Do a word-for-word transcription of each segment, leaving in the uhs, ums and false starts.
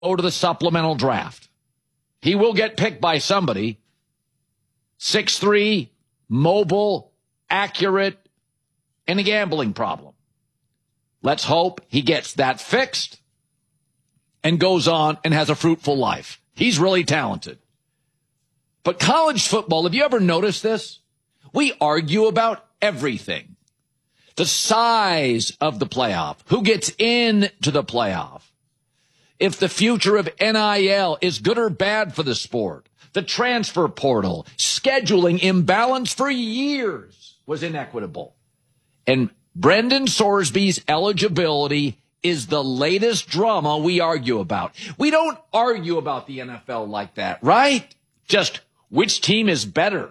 go to the supplemental draft. He will get picked by somebody. six three, mobile, accurate, and a gambling problem. Let's hope he gets that fixed and goes on and has a fruitful life. He's really talented. But college football, have you ever noticed this? We argue about everything. The size of the playoff, who gets into the playoff, if the future of N I L is good or bad for the sport, the transfer portal, scheduling imbalance for years was inequitable. And Brendan Sorsby's eligibility is the latest drama we argue about. We don't argue about the N F L like that, right? Just which team is better.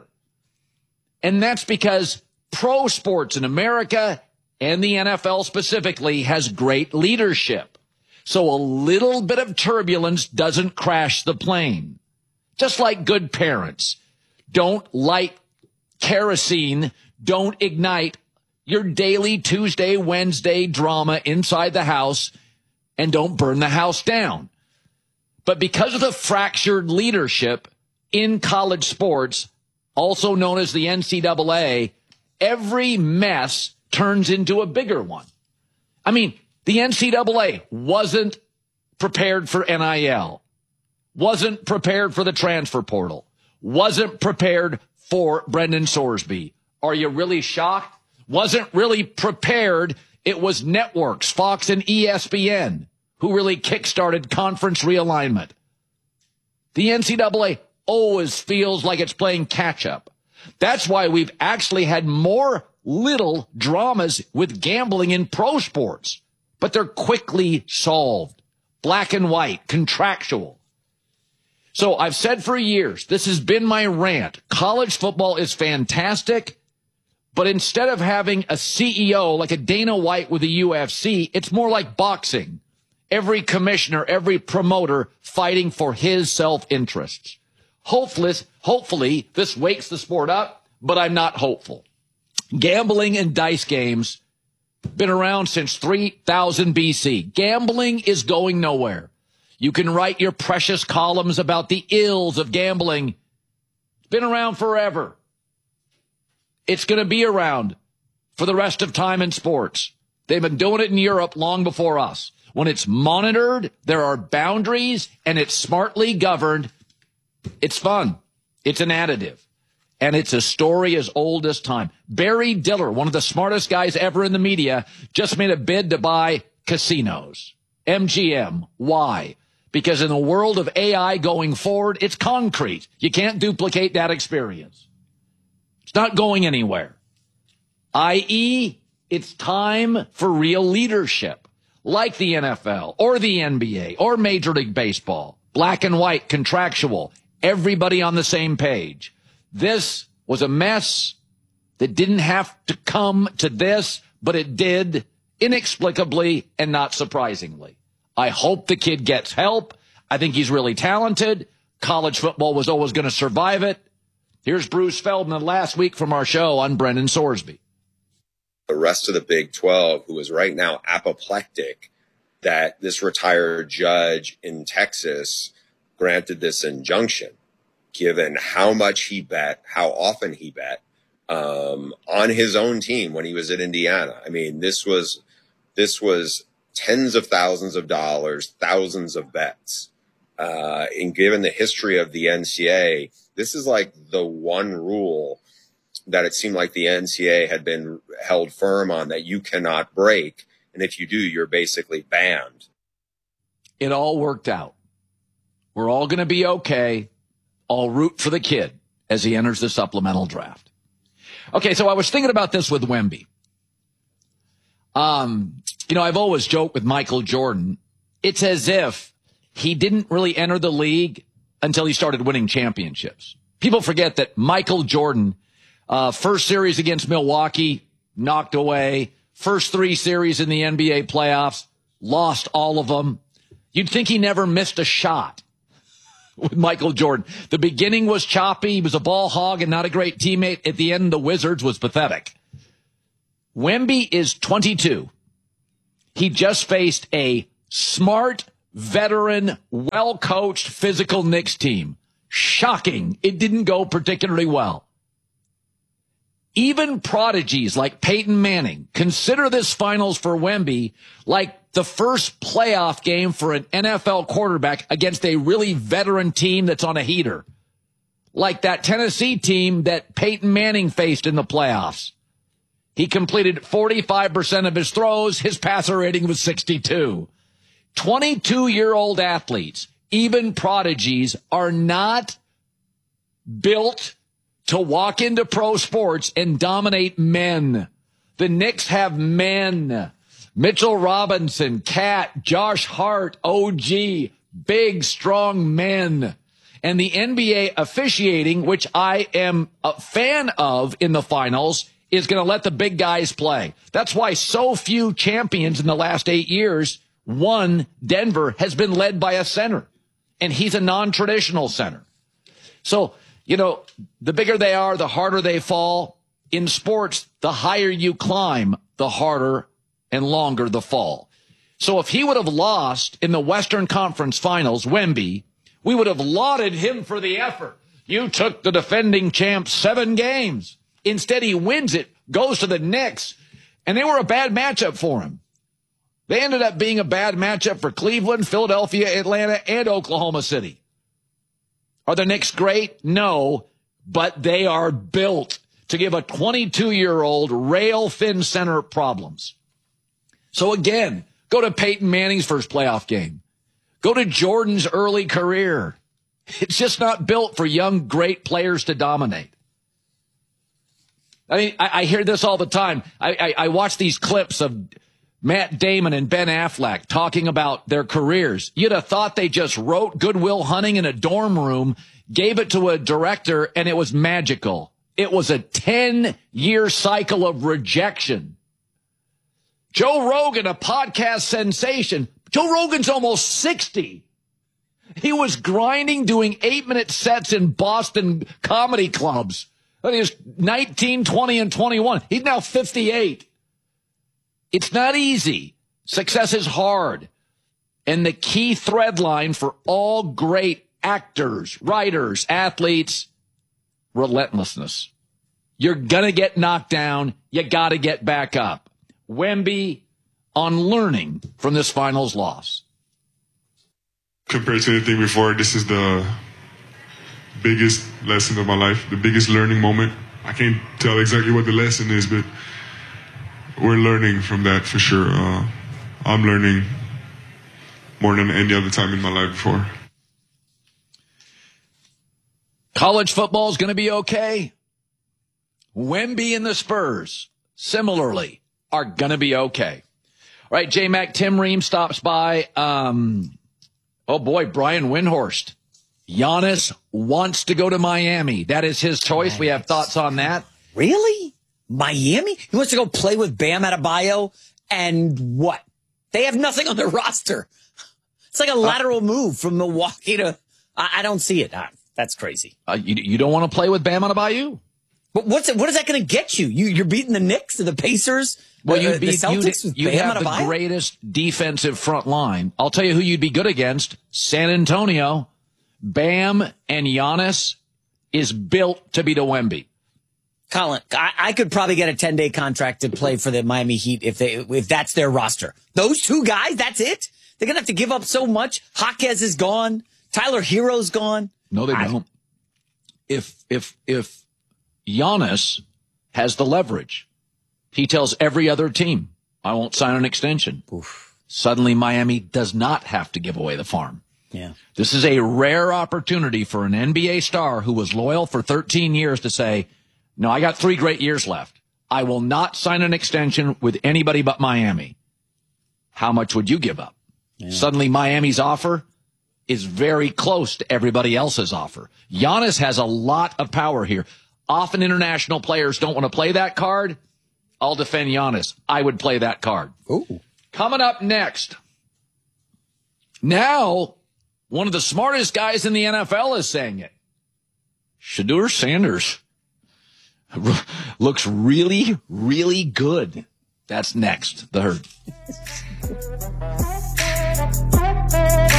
And that's because pro sports in America and the N F L specifically has great leadership. So a little bit of turbulence doesn't crash the plane. Just like good parents. Don't light kerosene. Don't ignite your daily Tuesday, Wednesday drama inside the house, and don't burn the house down. But because of the fractured leadership in college sports, also known as the N C double A, every mess turns into a bigger one. I mean, the N C double A wasn't prepared for N I L, wasn't prepared for the transfer portal, wasn't prepared for Brendan Sorsby. Are you really shocked? Wasn't really prepared. It was networks, Fox and E S P N, who really kickstarted conference realignment. The N C double A always feels like it's playing catch-up. That's why we've actually had more little dramas with gambling in pro sports, but they're quickly solved. Black and white, contractual. So I've said for years, this has been my rant. College football is fantastic. But instead of having a C E O like a Dana White with the U F C, it's more like boxing. Every commissioner, every promoter fighting for his self-interests. Hopeless, hopefully, this wakes the sport up, but I'm not hopeful. Gambling and dice games been around since three thousand B C. Gambling is going nowhere. You can write your precious columns about the ills of gambling. It's been around forever. It's going to be around for the rest of time in sports. They've been doing it in Europe long before us. When it's monitored, there are boundaries, and it's smartly governed. It's fun. It's an additive. And it's a story as old as time. Barry Diller, one of the smartest guys ever in the media, just made a bid to buy casinos. M G M. Why? Because in the world of A I going forward, it's concrete. You can't duplicate that experience. It's not going anywhere. that is, it's time for real leadership, like the N F L or the N B A or Major League Baseball. Black and white, contractual, everybody on the same page. This was a mess that didn't have to come to this, but it did inexplicably and not surprisingly. I hope the kid gets help. I think he's really talented. College football was always going to survive it. Here's Bruce Feldman last week from our show on Brendan Sorsby. The rest of the Big twelve, who is right now apoplectic that this retired judge in Texas granted this injunction, given how much he bet, how often he bet um, on his own team when he was at Indiana. I mean, this was this was tens of thousands of dollars, thousands of bets. Uh, and given the history of the N C A A, this is like the one rule that it seemed like the N C A A had been held firm on that you cannot break. And if you do, you're basically banned. It all worked out. We're all going to be okay. I'll root for the kid as he enters the supplemental draft. Okay, so I was thinking about this with Wemby. Um, you know, I've always joked with Michael Jordan. It's as if he didn't really enter the league until he started winning championships. People forget that Michael Jordan, uh, first series against Milwaukee, knocked away. First three series in the N B A playoffs, lost all of them. You'd think he never missed a shot with Michael Jordan. The beginning was choppy. He was a ball hog and not a great teammate. At the end, the Wizards was pathetic. Wemby is twenty-two. He just faced a smart, veteran, well-coached, physical Knicks team. Shocking. It didn't go particularly well. Even prodigies like Peyton Manning consider this finals for Wemby like the first playoff game for an N F L quarterback against a really veteran team that's on a heater. Like that Tennessee team that Peyton Manning faced in the playoffs. He completed forty-five percent of his throws. His passer rating was sixty-two. twenty-two-year-old athletes, even prodigies, are not built to walk into pro sports and dominate men. The Knicks have men. Mitchell Robinson, Cat, Josh Hart, O G, big, strong men. And the N B A officiating, which I am a fan of in the finals, is going to let the big guys play. That's why so few champions in the last eight years, one, Denver, has been led by a center. And he's a non-traditional center. So, you know, the bigger they are, the harder they fall. In sports, the higher you climb, the harder and longer the fall. So if he would have lost in the Western Conference Finals, Wemby, we would have lauded him for the effort. You took the defending champ seven games. Instead, he wins it, goes to the Knicks, and they were a bad matchup for him. They ended up being a bad matchup for Cleveland, Philadelphia, Atlanta, and Oklahoma City. Are the Knicks great? No, but they are built to give a twenty-two-year-old rail-thin center problems. So again, go to Peyton Manning's first playoff game. Go to Jordan's early career. It's just not built for young, great players to dominate. I mean, I, I hear this all the time. I, I, I watch these clips of Matt Damon and Ben Affleck talking about their careers. You'd have thought they just wrote Good Will Hunting in a dorm room, gave it to a director, and it was magical. It was a ten-year cycle of rejection. Joe Rogan, a podcast sensation. Joe Rogan's almost sixty. He was grinding, doing eight-minute sets in Boston comedy clubs. He was nineteen, twenty, and twenty-one. He's now fifty-eight. It's not easy. Success is hard. And the key thread line for all great actors, writers, athletes, relentlessness. You're going to get knocked down. You got to get back up. Wemby on learning from this finals loss. Compared to anything before, this is the biggest lesson of my life, the biggest learning moment. I can't tell exactly what the lesson is, but we're learning from that for sure. Uh, I'm learning more than any other time in my life before. College football is going to be okay. Wemby and the Spurs, similarly, are going to be okay. All right, J-Mac, Tim Ream stops by. Um, oh, boy, Brian Windhorst. Giannis wants to go to Miami. That is his choice. We have thoughts on that. Really? Miami? He wants to go play with Bam Adebayo and what? They have nothing on their roster. It's like a lateral uh, move from Milwaukee to... I, I don't see it. Uh, that's crazy. Uh, you, you don't want to plplay with Bam Adebayo? But what's it, what is that going to get you? you? You're beating the Knicks and the Pacers? Well, uh, you'd be, the Celtics you'd, with you'd Bam have Adebayo? the greatest defensive front line. I'll tell you who you'd be good against. San Antonio. Bam and Giannis is built to beat a Wemby. Colin, I, I could probably get a ten-day contract to play for the Miami Heat if they if that's their roster. Those two guys, that's it? They're going to have to give up so much. Jaquez is gone. Tyler Hero's gone. No, they I, don't. If if if Giannis has the leverage, he tells every other team, I won't sign an extension. Oof. Suddenly Miami does not have to give away the farm. Yeah. This is a rare opportunity for an N B A star who was loyal for thirteen years to say, no, I got three great years left. I will not sign an extension with anybody but Miami. How much would you give up? Yeah. Suddenly Miami's offer is very close to everybody else's offer. Giannis has a lot of power here. Often international players don't want to play that card. I'll defend Giannis. I would play that card. Ooh. Coming up next. Now, one of the smartest guys in the N F L is saying it. Shedeur Sanders looks really, really good. That's next. The Herd.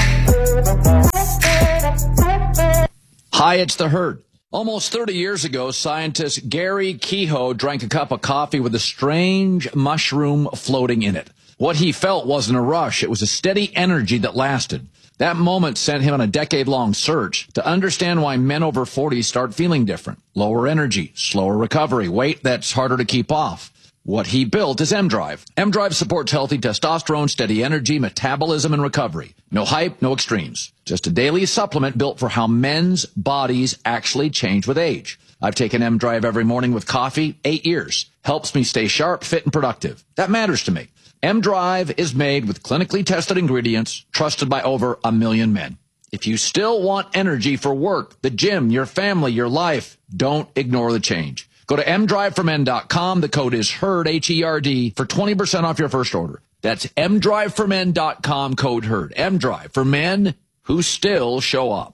Hi, it's The Herd. Almost thirty years ago, scientist Gary Kehoe drank a cup of coffee with a strange mushroom floating in it. What he felt wasn't a rush. It was a steady energy that lasted. That moment sent him on a decade-long search to understand why men over forty start feeling different. Lower energy, slower recovery, weight that's harder to keep off. What he built is M-Drive. M-Drive supports healthy testosterone, steady energy, metabolism, and recovery. No hype, no extremes. Just a daily supplement built for how men's bodies actually change with age. I've taken M-Drive every morning with coffee, eight years. Helps me stay sharp, fit, and productive. That matters to me. M-Drive is made with clinically tested ingredients, trusted by over a million men. If you still want energy for work, the gym, your family, your life, don't ignore the change. Go to m drive for men dot com. The code is HERD, H E R D, for twenty percent off your first order. That's m drive for men dot com, code HERD. M-Drive, for men who still show up.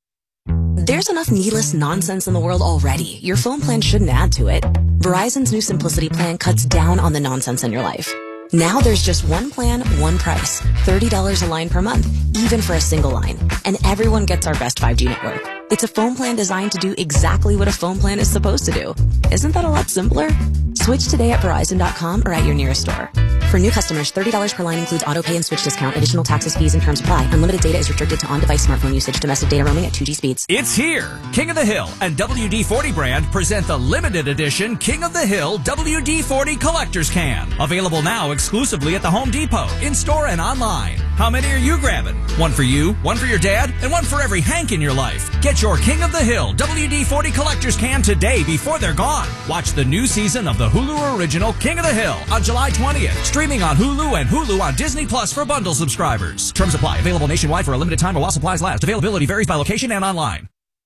There's enough needless nonsense in the world already. Your phone plan shouldn't add to it. Verizon's new Simplicity plan cuts down on the nonsense in your life. Now there's just one plan, one price. thirty dollars a line per month, even for a single line. And everyone gets our best five G network. It's a phone plan designed to do exactly what a phone plan is supposed to do. Isn't that a lot simpler? Switch today at Verizon dot com or at your nearest store. For new customers, thirty dollars per line includes auto pay and switch discount. Additional taxes, fees, and terms apply. Unlimited data is restricted to on-device smartphone usage. Domestic data roaming at two G speeds. It's here. King of the Hill and W D forty brand present the limited edition King of the Hill W D forty Collector's Can. Available now exclusively at the Home Depot, in-store and online. How many are you grabbing? One for you, one for your dad, and one for every Hank in your life. Get your King of the Hill W D forty Collector's Can today before they're gone. Watch the new season of the Hulu original King of the Hill on July twentieth. Streaming on Hulu and Hulu on Disney Plus for bundle subscribers. Terms apply. Available nationwide for a limited time or while supplies last. Availability varies by location and online.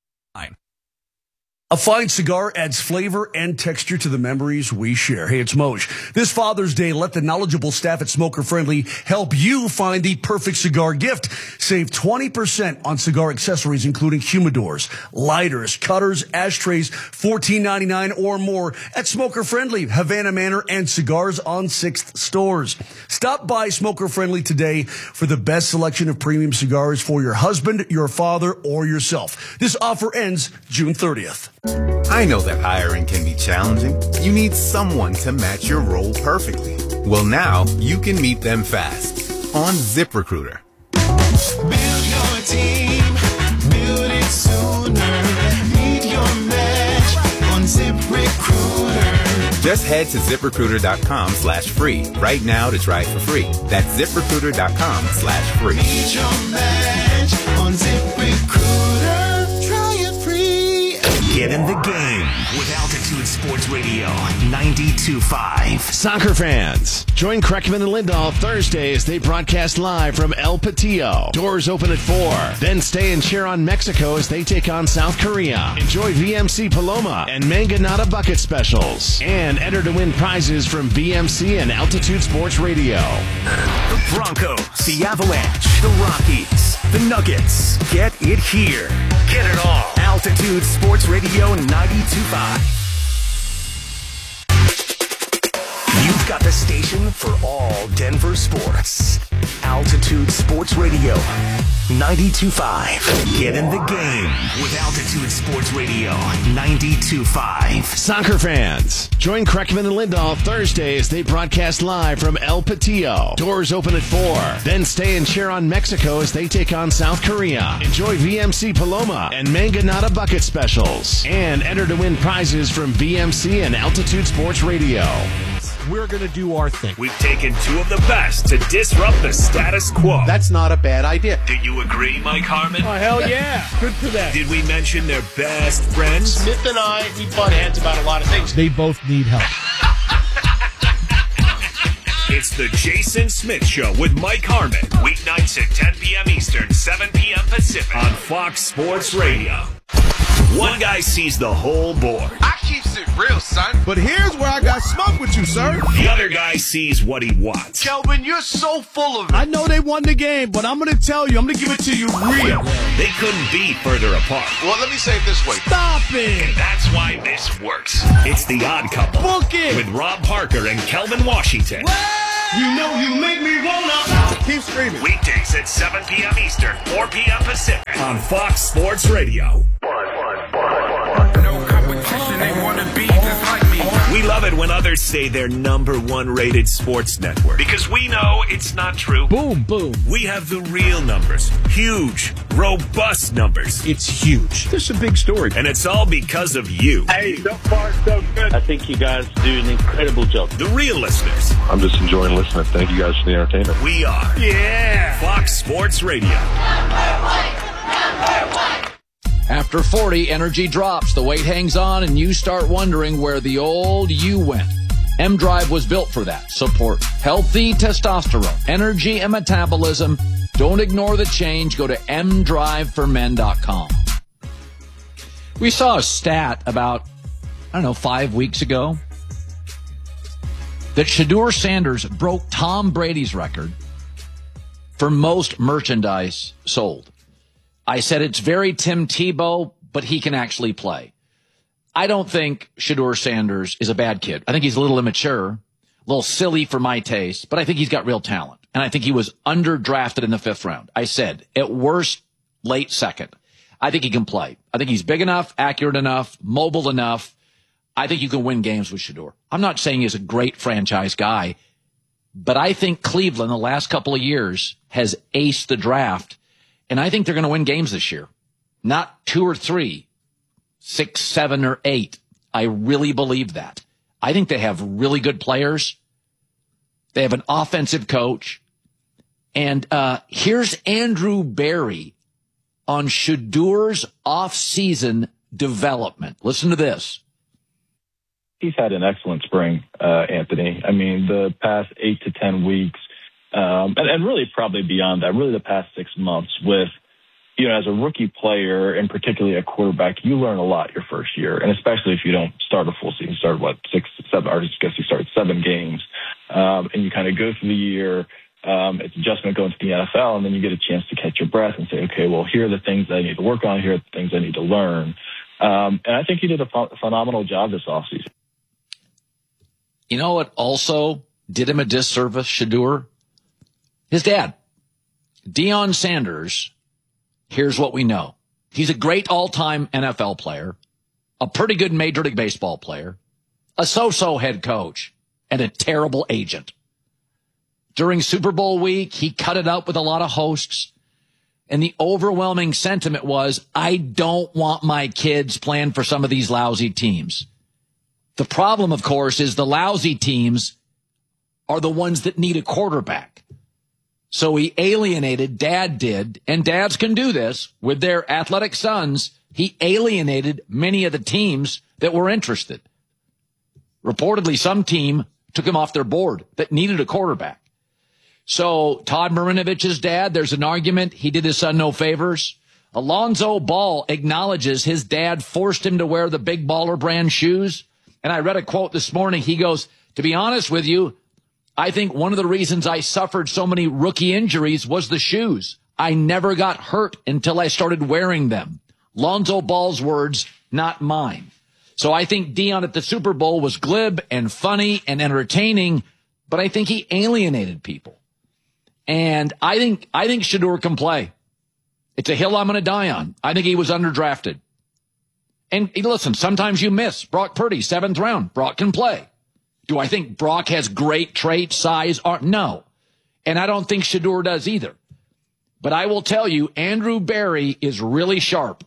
A fine cigar adds flavor and texture to the memories we share. Hey, it's Moj. This Father's Day, let the knowledgeable staff at Smoker Friendly help you find the perfect cigar gift. Save twenty percent on cigar accessories, including humidors, lighters, cutters, ashtrays, fourteen ninety-nine or more at Smoker Friendly, Havana Manor, and Cigars on sixth stores. Stop by Smoker Friendly today for the best selection of premium cigars for your husband, your father, or yourself. This offer ends June thirtieth. I know that hiring can be challenging. You need someone to match your role perfectly. Well, now you can meet them fast on ZipRecruiter. Build your team, build it sooner. Meet your match on ZipRecruiter. Just head to ZipRecruiter.com slash free right now to try it for free. That's ZipRecruiter.com slash free. Meet your match on ZipRecruiter. Try it free. Get in the game with Altitude Sports Radio ninety-two point five. Soccer fans, join Kreckman and Lindahl Thursday as they broadcast live from El Patillo. Doors open at four. Then stay and cheer on Mexico as they take on South Korea. Enjoy V M C Paloma and Manganata Bucket Specials. And enter to win prizes from V M C and Altitude Sports Radio. The Broncos, the Avalanche, the Rockies, the Nuggets. Get it here. Get it all. Altitude Sports Radio ninety-two point five. You've got the station for all Denver sports. Altitude Sports Radio ninety-two point five. Get in the game with Altitude Sports Radio ninety-two point five. Soccer fans, join Kreckman and Lindahl Thursday as they broadcast live from El Patillo. Doors open at four. Then stay and cheer on Mexico as they take on South Korea. Enjoy V M C Paloma and Manganata Bucket Specials. And enter to win prizes from V M C and Altitude Sports Radio. We're going to do our thing. We've taken two of the best to disrupt the status quo. That's not a bad idea. Do you agree, Mike Harmon? Oh, hell yeah. Good for them. Did we mention their best friends? Smith and I, we butt heads about a lot of things. They both need help. It's the Jason Smith Show with Mike Harmon. Weeknights at ten p.m. Eastern, seven p.m. Pacific on Fox Sports Radio. One guy sees the whole board. I keeps it real, son. But here's where I got smoke with you, sir. The other guy sees what he wants. Kelvin, you're so full of it. I know they won the game, but I'm going to tell you, I'm going to give it to you real. They couldn't be further apart. Well, let me say it this way. Stop it. And that's why this works. It's The Odd Couple. Book it. With Rob Parker and Kelvin Washington. What? You know you make me wanna keep screaming. Weekdays at seven p.m. Eastern, four p.m. Pacific on Fox Sports Radio. No competition, they wanna be just like me. We love it when others say they're number one rated sports network because we know it's not true. Boom, boom. We have the real numbers. Huge, robust numbers. It's huge. This is a big story. And it's all because of you. Hey, so far so good. I think you guys do an incredible job. The real listeners. I'm just enjoying listening. Thank you guys for the entertainment. We are. Yeah. Fox Sports Radio. After forty, energy drops, the weight hangs on, and you start wondering where the old you went. M-Drive was built for that. Support healthy testosterone, energy, and metabolism. Don't ignore the change. Go to m drive for men dot com. We saw a stat about, I don't know, five weeks ago that Shedeur Sanders broke Tom Brady's record for most merchandise sold. I said it's very Tim Tebow, but he can actually play. I don't think Shedeur Sanders is a bad kid. I think he's a little immature, a little silly for my taste, but I think he's got real talent. And I think he was underdrafted in the fifth round. I said, at worst, late second. I think he can play. I think he's big enough, accurate enough, mobile enough. I think you can win games with Shedeur. I'm not saying he's a great franchise guy, but I think Cleveland the last couple of years has aced the draft. And I think they're going to win games this year. Not two or three, six, seven, or eight. I really believe that. I think they have really good players. They have an offensive coach. And uh here's Andrew Berry on Shedeur's off-season development. Listen to this. He's had an excellent spring, uh, Anthony. I mean, the past eight to ten weeks, Um, and, and really probably beyond that, really the past six months with, you know, as a rookie player and particularly at quarterback, you learn a lot your first year. And especially if you don't start a full season, start what, six, seven, or I guess you start seven games. Um, and you kind of go through the year, um, it's adjustment going to the N F L. And then you get a chance to catch your breath and say, okay, well, here are the things that I need to work on. Here are the things I need to learn. Um, and I think he did a ph- phenomenal job this offseason. You know what also did him a disservice, Shedeur? His dad, Deion Sanders. Here's what we know. He's a great all-time N F L player, a pretty good Major League Baseball player, a so-so head coach, and a terrible agent. During Super Bowl week, he cut it up with a lot of hosts, and the overwhelming sentiment was, I don't want my kids playing for some of these lousy teams. The problem, of course, is the lousy teams are the ones that need a quarterback. So he alienated, dad did, and dads can do this with their athletic sons. He alienated many of the teams that were interested. Reportedly, some team took him off their board that needed a quarterback. So Todd Marinovich's dad, there's an argument he did his son no favors. Alonzo Ball acknowledges his dad forced him to wear the Big Baller brand shoes. And I read a quote this morning. He goes, to be honest with you, I think one of the reasons I suffered so many rookie injuries was the shoes. I never got hurt until I started wearing them. Lonzo Ball's words, not mine. So I think Deion at the Super Bowl was glib and funny and entertaining, but I think he alienated people. And I think, I think Shedeur can play. It's a hill I'm going to die on. I think he was underdrafted. And listen, sometimes you miss. Brock Purdy, seventh round. Brock can play. Do I think Brock has great traits, size? Or, no. And I don't think Shedeur does either. But I will tell you, Andrew Berry is really sharp.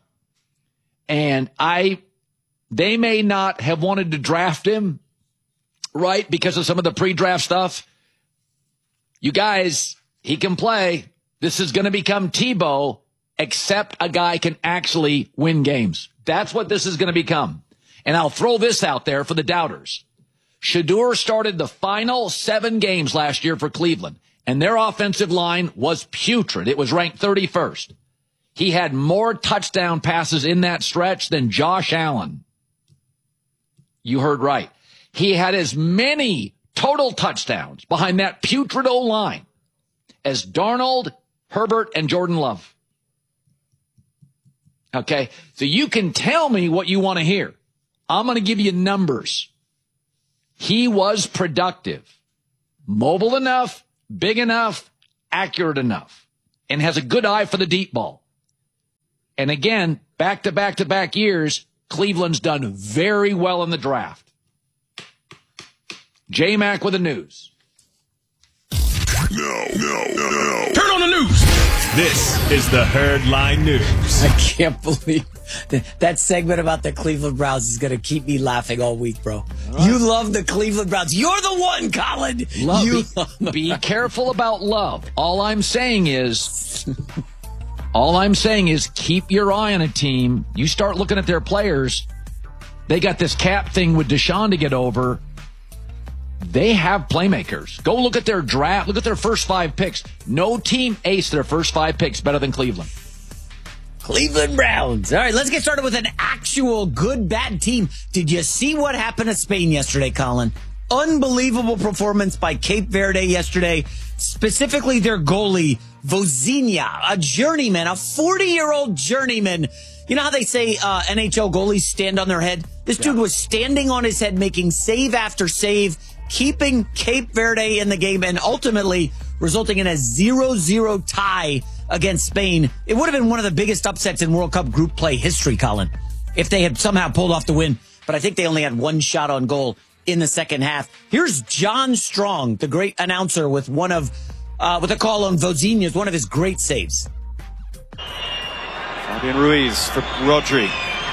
And I, they may not have wanted to draft him, right, because of some of the pre-draft stuff. You guys, he can play. This is going to become Tebow, except a guy can actually win games. That's what this is going to become. And I'll throw this out there for the doubters. Shedeur started the final seven games last year for Cleveland, and their offensive line was putrid. It was ranked thirty-first. He had more touchdown passes in that stretch than Josh Allen. You heard right. He had as many total touchdowns behind that putrid O-line as Darnold, Herbert, and Jordan Love. Okay, so you can tell me what you want to hear. I'm going to give you numbers. He was productive. mobile enough, big enough, accurate enough, and has a good eye for the deep ball. And again, back to back to back years, Cleveland's done very well in the draft. J-Mac with the news. No, no, no, no. Turn on the news. This is the Herdline News. I can't believe that segment about the Cleveland Browns is going to keep me laughing all week, bro. Right. You love the Cleveland Browns. You're the one, Colin. Love, you be, love be careful about love. All I'm saying is, all I'm saying is keep your eye on a team. You start looking at their players. They got this cap thing with Deshaun to get over. They have playmakers. Go look at their draft. Look at their first five picks. No team aced their first five picks better than Cleveland. Cleveland Browns. All right, let's get started with an actual good, bad team. Did you see what happened to Spain yesterday, Colin? Unbelievable performance by Cape Verde yesterday, specifically their goalie, Vozinha, a journeyman, a forty-year-old journeyman. You know how they say uh, N H L goalies stand on their head? This yeah. dude was standing on his head, making save after save, keeping Cape Verde in the game, and ultimately resulting in a zero zero tie against Spain. It would have been one of the biggest upsets in World Cup group play history, Colin, if they had somehow pulled off the win. But I think they only had one shot on goal in the second half. Here's John Strong, the great announcer, with one of uh, with a call on Vozinha, one of his great saves. Fabian Ruiz for Rodri.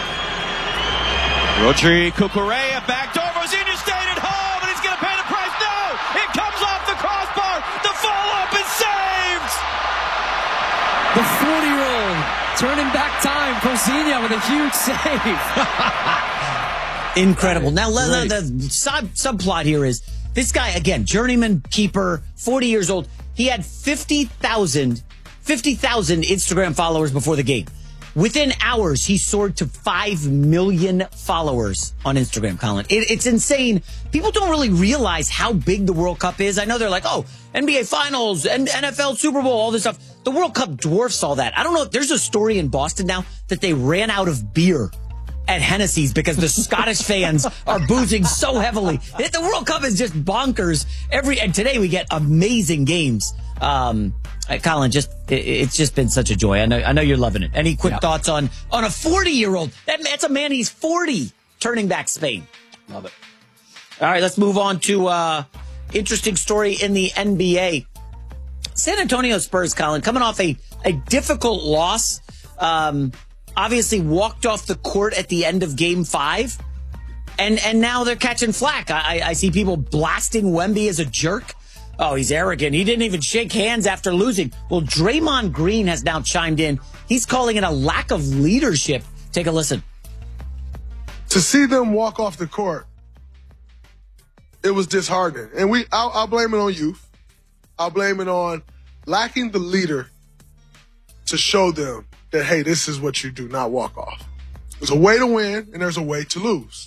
Rodri, Cucurella, backdoor. Vozinha stayed at home, and he's going to pay the price. No! It comes off the crossbar. The follow-up is saved! The forty-year-old turning back time. Vozinha with a huge save. Incredible. Now, right. the, the sub, subplot here is this guy, again, journeyman keeper, forty years old. He had fifty thousand fifty thousand Instagram followers before the game. Within hours, he soared to five million followers on Instagram, Colin. It, it's insane. People don't really realize how big the World Cup is. I know they're like, oh, N B A Finals, N F L Super Bowl, all this stuff. The World Cup dwarfs all that. I don't know. There's a story in Boston now that they ran out of beer at Hennessy's because the Scottish fans are boozing so heavily. The World Cup is just bonkers. Every and today we get amazing games. Um, Colin, just it, it's just been such a joy. I know, I know you're loving it. Any quick yeah. thoughts on on a forty-year-old? That, that's a man. He's forty, turning back Spain. Love it. All right, let's move on to uh, interesting story in the N B A. San Antonio Spurs, Colin, coming off a a difficult loss. Um, obviously walked off the court at the end of Game Five, and and now they're catching flack. I, I see people blasting Wemby as a jerk. Oh, he's arrogant. He didn't even shake hands after losing. Well, Draymond Green has now chimed in. He's calling it a lack of leadership. Take a listen. To see them walk off the court, it was disheartening. And we, I'll, I'll blame it on youth. I'll blame it on lacking the leader to show them that, hey, this is what you do, not walk off. There's a way to win and there's a way to lose.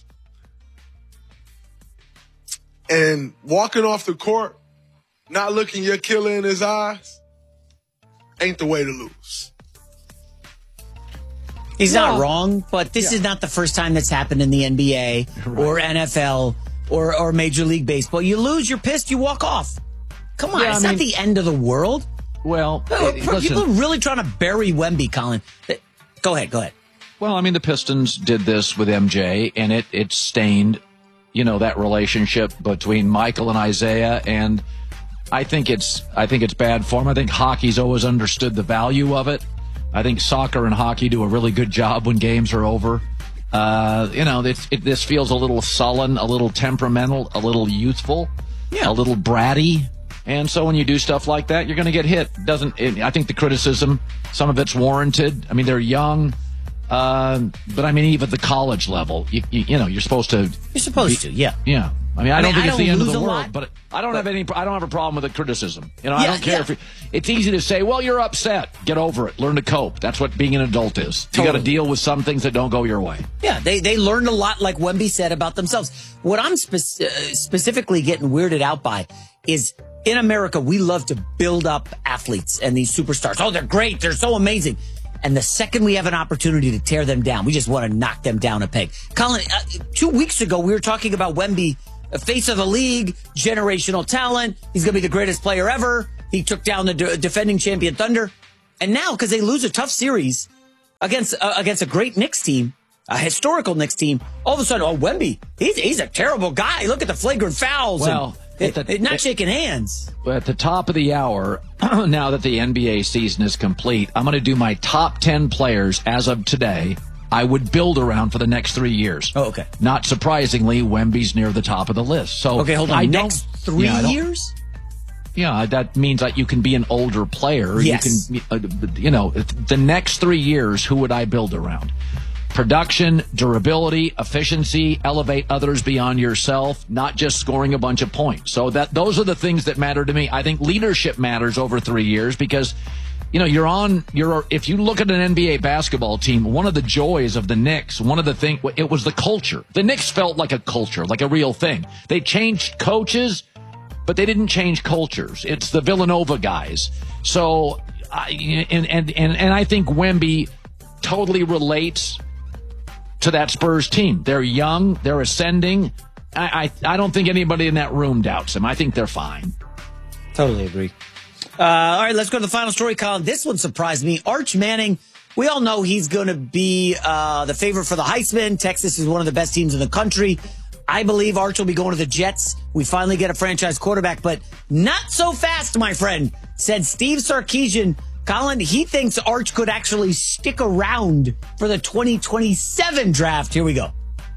And walking off the court, not looking your killer in his eyes, ain't the way to lose. He's well, not wrong, but this yeah. is not the first time that's happened in the N B A right. or N F L or, or Major League Baseball. You lose, you're pissed, you walk off. Come on, yeah, it's I mean, not the end of the world. Well, no, it, listen, people are really trying to bury Wemby, Colin. Go ahead, go ahead. Well, I mean, the Pistons did this with M J, and it, it stained, you know, that relationship between Michael and Isaiah, and I think it's I think it's bad form. I think hockey's always understood the value of it. I think soccer and hockey do a really good job when games are over. Uh, you know, it, it, this feels a little sullen, a little temperamental, a little youthful, yeah. a little bratty. And so when you do stuff like that, you're going to get hit. Doesn't it, I think the criticism, some of it's warranted. I mean, they're young. Uh, but I mean, even at the college level, you, you, you know, you're supposed to. You're supposed be, to, yeah. Yeah. I mean, I, I don't mean, think I it's the end of the world, lot, but I don't but, have any. I don't have a problem with the criticism. You know, yeah, I don't care yeah. if you, it's easy to say, "Well, you're upset. Get over it. Learn to cope." That's what being an adult is. Totally. You got to deal with some things that don't go your way. Yeah, they they learned a lot, like Wemby said, about themselves. What I'm spe- uh, specifically getting weirded out by is in America we love to build up athletes and these superstars. Oh, they're great. They're so amazing. And the second we have an opportunity to tear them down, we just want to knock them down a peg. Colin, uh, two weeks ago, we were talking about Wemby a face of the league, generational talent. He's going to be the greatest player ever. He took down the de- defending champion Thunder. And now, because they lose a tough series against uh, against a great Knicks team, a historical Knicks team, all of a sudden, oh, Wemby, he's, he's a terrible guy. Look at the flagrant fouls. Well, and, the, it, not it, shaking hands. At the top of the hour, now that the N B A season is complete, I'm going to do my top ten players as of today I would build around for the next three years. Oh, okay. Not surprisingly, Wemby's near the top of the list. So okay, hold on. I next three yeah, years? Yeah, that means that you can be an older player. Yes. You can, uh, you know, the next three years, who would I build around? Production, durability, efficiency, elevate others beyond yourself, not just scoring a bunch of points. So that those are the things that matter to me. I think leadership matters over three years because, you know, you're on, you're, if you look at an N B A basketball team, one of the joys of the Knicks, one of the things, it was the culture. The Knicks felt like a culture, like a real thing. They changed coaches, but they didn't change cultures. It's the Villanova guys. So, I, and, and, and, and I think Wemby totally relates to that Spurs team. They're young. They're ascending. I, I, I don't think anybody in that room doubts him. I think they're fine. Totally agree. Uh, all right, let's go to the final story, Colin. This one surprised me. Arch Manning, we all know he's going to be uh, the favorite for the Heisman. Texas is one of the best teams in the country. I believe Arch will be going to the Jets. We finally get a franchise quarterback, but not so fast, my friend, said Steve Sarkisian. Colin, he thinks Arch could actually stick around for the twenty twenty-seven draft. Here we go.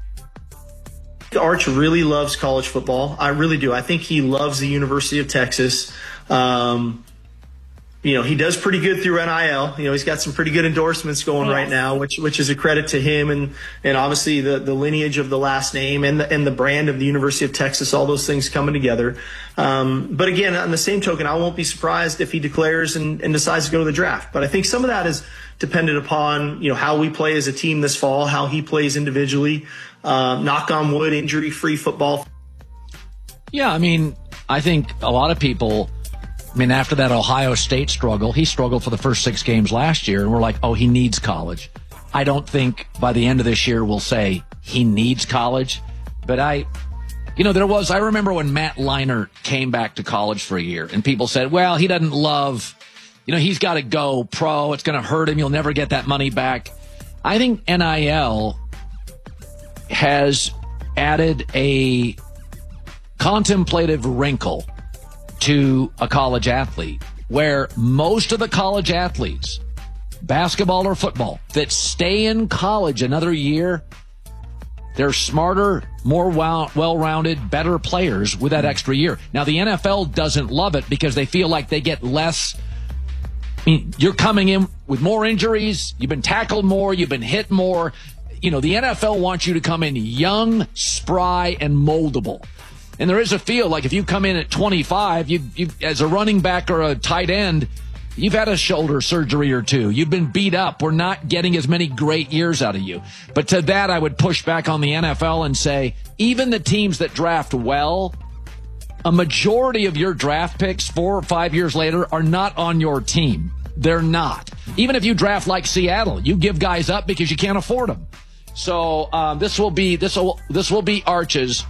Arch really loves college football. I really do. I think he loves the University of Texas. Um, you know, he does pretty good through N I L. You know, he's got some pretty good endorsements going right now, which which is a credit to him and and obviously the the lineage of the last name and the and the brand of the University of Texas. All those things coming together. Um, but again, on the same token, I won't be surprised if he declares and, and decides to go to the draft. But I think some of that is dependent upon, you know, how we play as a team this fall, how he plays individually. Uh, knock on wood, injury-free football. Yeah, I mean, I think a lot of people. I mean, after that Ohio State struggle, he struggled for the first six games last year, and we're like, oh, he needs college. I don't think by the end of this year we'll say he needs college. But I, you know, there was, I remember when Matt Leinart came back to college for a year, and people said, well, he doesn't love, you know, he's got to go pro. It's going to hurt him. You'll never get that money back. I think N I L has added a contemplative wrinkle to a college athlete, where most of the college athletes, basketball or football, that stay in college another year, they're smarter, more well-rounded, better players with that extra year. Now, the N F L doesn't love it because they feel like they get less. I mean, you're coming in with more injuries, you've been tackled more, you've been hit more. You know, the N F L wants you to come in young, spry, and moldable. And there is a feel like if you come in at twenty-five, you, you as a running back or a tight end, you've had a shoulder surgery or two. You've been beat up. We're not getting as many great years out of you. But to that, I would push back on the N F L and say, even the teams that draft well, a majority of your draft picks four or five years later are not on your team. They're not. Even if you draft like Seattle, you give guys up because you can't afford them. So um, this will be this will this will be Arch's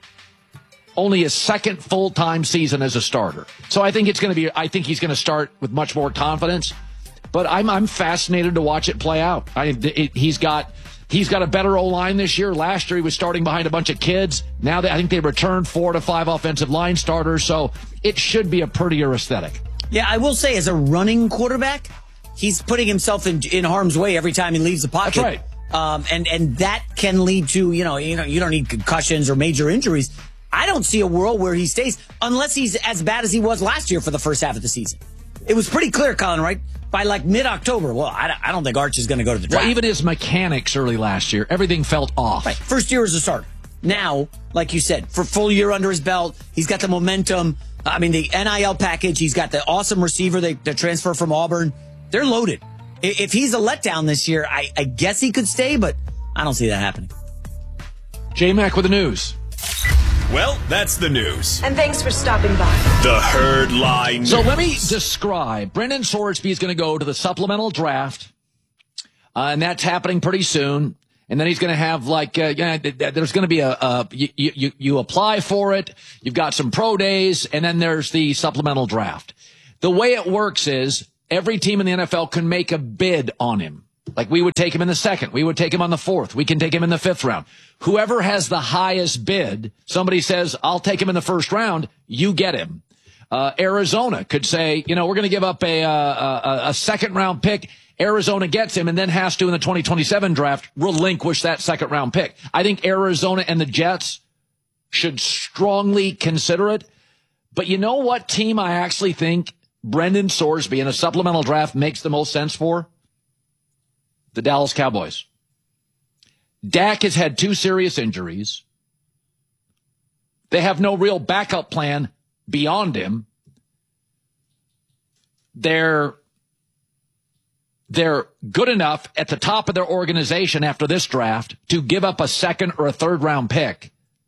only his second full-time season as a starter. So I think it's going to be, I think he's going to start with much more confidence, but I'm, I'm fascinated to watch it play out. I, it, he's got, he's got a better O-line this year. Last year he was starting behind a bunch of kids. Now they, I think they returned four to five offensive line starters. So it should be a prettier aesthetic. Yeah, I will say as a running quarterback, he's putting himself in, in harm's way every time he leaves the pocket. That's right. Um, and, and that can lead to, you know, you know, you don't need concussions or major injuries. I don't see a world where he stays unless he's as bad as he was last year for the first half of the season. It was pretty clear, Colin, right? By like mid-October. Well, I, I don't think Arch is going to go to the draft. Well, even his mechanics early last year, everything felt off. Right. First year as a starter. Now, like you said, for full year under his belt, he's got the momentum. I mean, the N I L package, he's got the awesome receiver, the, the transfer from Auburn. They're loaded. If he's a letdown this year, I, I guess he could stay, but I don't see that happening. J-Mac with the news. Well, that's the news. And thanks for stopping by. The Herd Lie News. So let me describe. Brendan Sorsby is going to go to the supplemental draft, uh, and that's happening pretty soon. And then he's going to have like, uh, yeah, there's going to be a, a you, you, you apply for it. You've got some pro days, and then there's the supplemental draft. The way it works is every team in the N F L can make a bid on him. Like we would take him in the second. We would take him on the fourth. We can take him in the fifth round. Whoever has the highest bid, somebody says, I'll take him in the first round. You get him. Uh, Arizona could say, you know, we're going to give up a, a, a second round pick. Arizona gets him and then has to in the twenty twenty-seven draft relinquish that second round pick. I think Arizona and the Jets should strongly consider it. But you know what team I actually think Brendan Sorsby in a supplemental draft makes the most sense for? The Dallas Cowboys. Dak has had two serious injuries. They have no real backup plan beyond him. They're, they're good enough at the top of their organization after this draft to give up a second or a third round pick.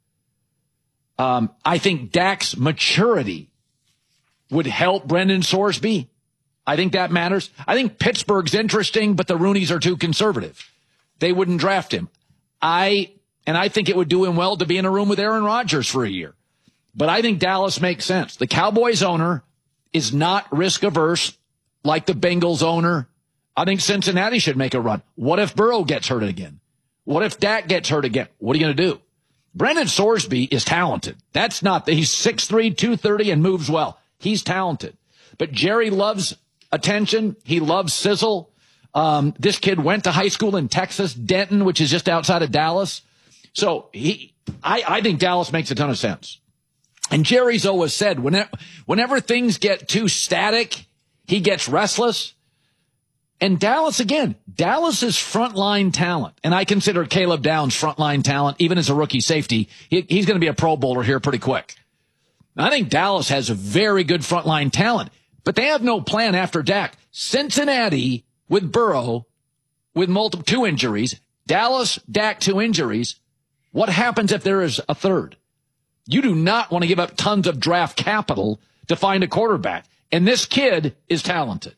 Um, I think Dak's maturity would help Brendan Sorsby. I think that matters. I think Pittsburgh's interesting, but the Rooneys are too conservative. They wouldn't draft him. I, and I think it would do him well to be in a room with Aaron Rodgers for a year. But I think Dallas makes sense. The Cowboys owner is not risk averse like the Bengals owner. I think Cincinnati should make a run. What if Burrow gets hurt again? What if Dak gets hurt again? What are you going to do? Brendan Sorsby is talented. That's not, he's six three, two thirty and moves well. He's talented. But Jerry loves attention. He loves sizzle. Um, this kid went to high school in Texas, Denton, which is just outside of Dallas. So he, I, I think Dallas makes a ton of sense. And Jerry's always said, whenever, whenever things get too static, he gets restless. And Dallas, again, Dallas is frontline talent. And I consider Caleb Downs frontline talent, even as a rookie safety. He, he's going to be a Pro Bowler here pretty quick. I think Dallas has a very good frontline talent, but they have no plan after Dak. Cincinnati with Burrow, with multiple two injuries, Dallas, Dak, two injuries. What happens if there is a third? You do not want to give up tons of draft capital to find a quarterback. And this kid is talented.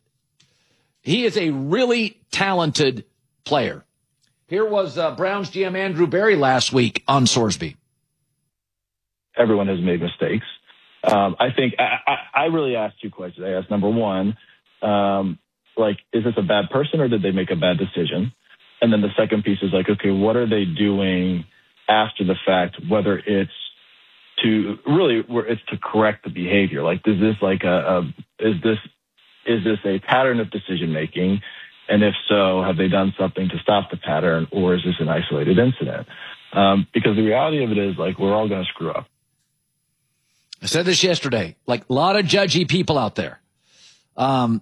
He is a really talented player. Here was uh, Browns G M Andrew Berry last week on Sorsby. Everyone has made mistakes. Um, I think I, I, I really asked two questions. I asked, number one, um, like, is this a bad person or did they make a bad decision? And then the second piece is like, okay, what are they doing after the fact, whether it's to really, where it's to correct the behavior? Like, is this like a, a is this, is this a pattern of decision making? And if so, have they done something to stop the pattern, or is this an isolated incident? Um, because the reality of it is, like, we're all going to screw up. I said this yesterday, like a lot of judgy people out there. Um,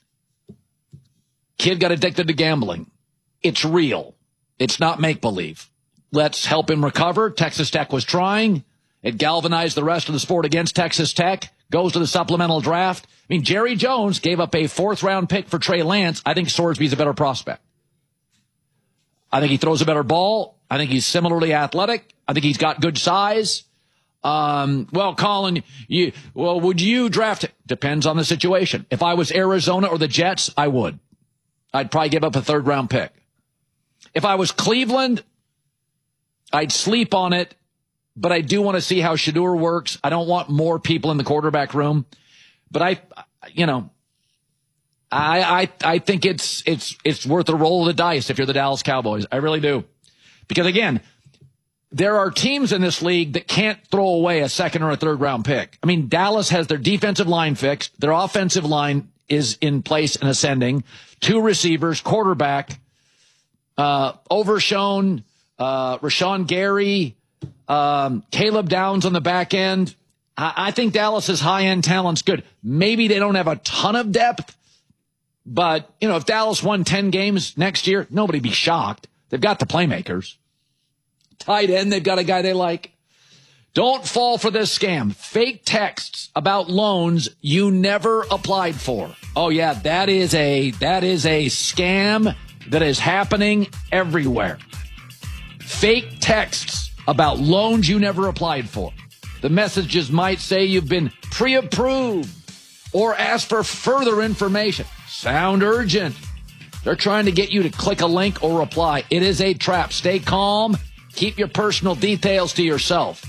kid got addicted to gambling. It's real. It's not make-believe. Let's help him recover. Texas Tech was trying. It galvanized the rest of the sport against Texas Tech. Goes to the supplemental draft. I mean, Jerry Jones gave up a fourth-round pick for Trey Lance. I think Sorsby's a better prospect. I think he throws a better ball. I think he's similarly athletic. I think he's got good size. Um, well, Colin, you, well, would you draft it? Depends on the situation. If I was Arizona or the Jets, I would. I'd probably give up a third round pick. If I was Cleveland, I'd sleep on it, but I do want to see how Shedeur works. I don't want more people in the quarterback room, but I, you know, I, I, I think it's, it's, it's worth a roll of the dice if you're the Dallas Cowboys. I really do. Because again, there are teams in this league that can't throw away a second or a third round pick. I mean, Dallas has their defensive line fixed. Their offensive line is in place and ascending. Two receivers, quarterback, uh, Overshown, uh, Rashawn Gary, um, Caleb Downs on the back end. I, I think Dallas's high end talent's good. Maybe they don't have a ton of depth, but you know, if Dallas won ten games next year, nobody'd be shocked. They've got the playmakers. Tight end, they've got a guy they like. Don't fall for this scam. Fake texts about loans you never applied for. Oh yeah, that is a that is a scam that is happening everywhere. Fake texts about loans you never applied for. The messages might say you've been pre-approved or ask for further information. Sound urgent. They're trying to get you to click a link or reply. It is a trap. Stay calm. Keep your personal details to yourself.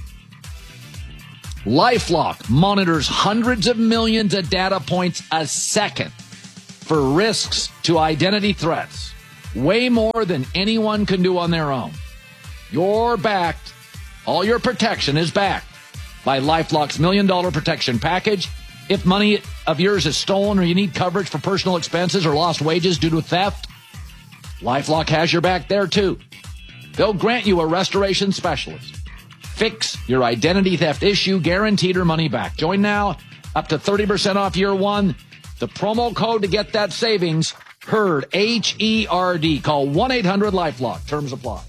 LifeLock monitors hundreds of millions of data points a second for risks to identity threats. Way more than anyone can do on their own. You're backed. All your protection is backed by LifeLock's million dollar protection package. If money of yours is stolen or you need coverage for personal expenses or lost wages due to theft, LifeLock has your back there too. They'll grant you a restoration specialist. Fix your identity theft issue, guaranteed or money back. Join now, up to thirty percent off year one. The promo code to get that savings, HERD, H E R D. Call one eight hundred LifeLock. Terms apply.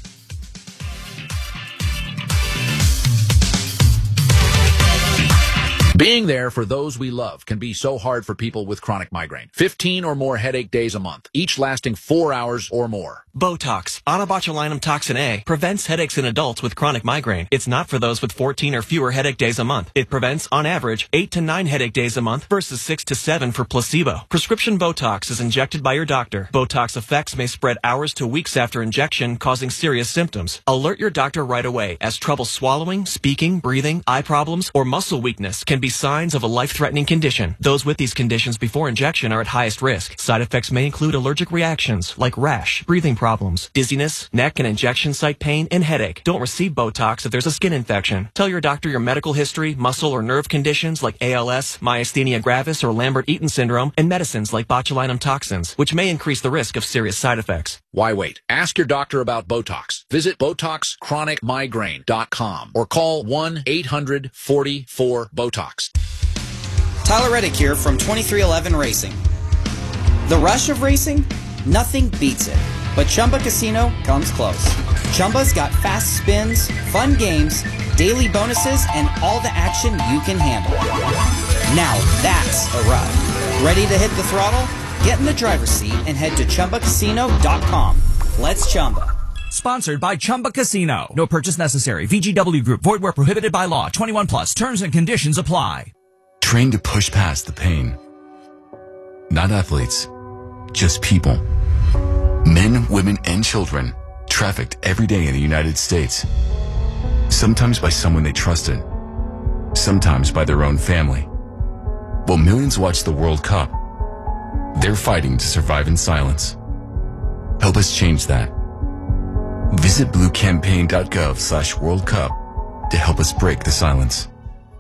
Being there for those we love can be so hard for people with chronic migraine. fifteen or more headache days a month, each lasting four hours or more. Botox, onabotulinum toxin A, prevents headaches in adults with chronic migraine. It's not for those with fourteen or fewer headache days a month. It prevents, on average, eight to nine headache days a month versus six to seven for placebo. Prescription Botox is injected by your doctor. Botox effects may spread hours to weeks after injection, causing serious symptoms. Alert your doctor right away, as trouble swallowing, speaking, breathing, eye problems, or muscle weakness can be signs of a life-threatening condition. Those with these conditions before injection are at highest risk. Side effects may include allergic reactions like rash, breathing problems, dizziness, neck and injection site pain, and headache. Don't receive Botox if there's a skin infection. Tell your doctor your medical history, muscle or nerve conditions like A L S, myasthenia gravis, or Lambert-Eaton syndrome, and medicines like botulinum toxins, which may increase the risk of serious side effects. Why wait? Ask your doctor about Botox. Visit Botox Chronic Migraine dot com or call one eight hundred forty-four BOTOX. Tyler Reddick here from twenty-three eleven Racing. The rush of racing? Nothing beats it. But Chumba Casino comes close. Chumba's got fast spins, fun games, daily bonuses, and all the action you can handle. Now that's a ride. Ready to hit the throttle? Get in the driver's seat and head to Chumba Casino dot com. Let's Chumba. Sponsored by Chumba Casino. No purchase necessary. V G W Group. Void where prohibited by law. twenty-one plus. Terms and conditions apply. Trained to push past the pain. Not athletes, just people. Men, women, and children trafficked every day in the United States. Sometimes by someone they trusted. Sometimes by their own family. While millions watch the World Cup, they're fighting to survive in silence. Help us change that. Visit blue campaign dot gov slash World Cup to help us break the silence.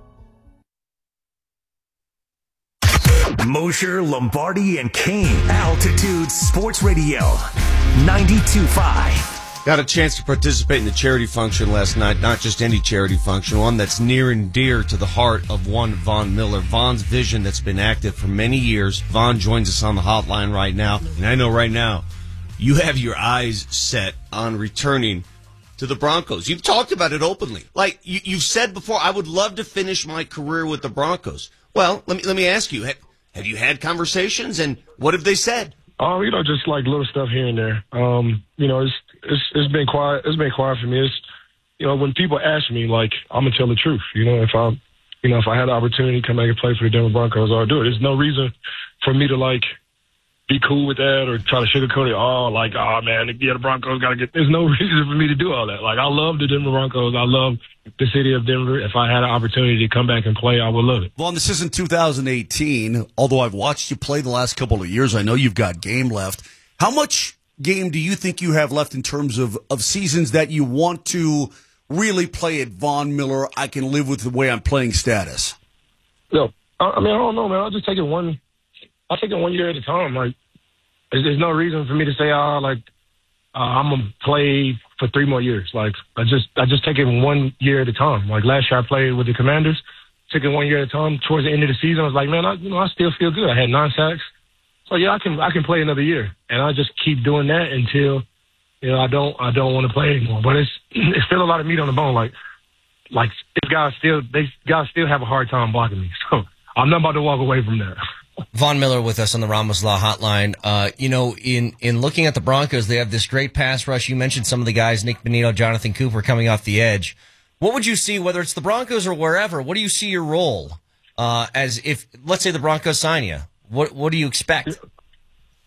Mosher, Lombardi, and Kane. Altitude Sports Radio. ninety-two point five. Got a chance to participate in the charity function last night. Not just any charity function, one that's near and dear to the heart of one Von Miller. Von's vision that's been active for many years. Von joins us on the hotline right now. And I know right now you have your eyes set on returning to the Broncos. You've talked about it openly. Like you, you've said before, I would love to finish my career with the Broncos. Well, let me let me ask you, have, have you had conversations, and what have they said? Oh, you know, just like little stuff here and there. Um, you know, it's it's it's been quiet. It's been quiet for me. It's, you know, when people ask me, like, I'm gonna tell the truth. You know, if I, you know, if I had the opportunity to come back and play for the Denver Broncos, I'll do it. There's no reason for me to like be cool with that or try to sugarcoat it. Oh, like, oh man, yeah, the Broncos got to get. There's no reason for me to do all that. Like, I love the Denver Broncos. I love the city of Denver. If I had an opportunity to come back and play, I would love it. Well, this isn't two thousand eighteen. Although I've watched you play the last couple of years, I know you've got game left. How much game do you think you have left in terms of, of seasons that you want to really play at Von Miller? I can live with the way I'm playing status. No, I, I mean, I don't know, man. I'll just take it one. I'll take it one year at a time. Like, there's, there's no reason for me to say, oh, like, uh, I'm gonna play for three more years. Like, I just, I just take it one year at a time. Like last year, I played with the Commanders, took it one year at a time. Towards the end of the season, I was like, man, I, you know, I still feel good. I had nine sacks, so yeah, I can, I can play another year, and I just keep doing that until, you know, I don't, I don't want to play anymore. But it's, it's still a lot of meat on the bone. Like, like these guys still, they guys still have a hard time blocking me. So I'm not about to walk away from that. Von Miller with us on the Ramos Law Hotline. Uh, you know, in, in looking at the Broncos, they have this great pass rush. You mentioned some of the guys, Nick Bonito, Jonathan Cooper, coming off the edge. What would you see, whether it's the Broncos or wherever, what do you see your role uh, as if, let's say the Broncos sign you? What, what do you expect?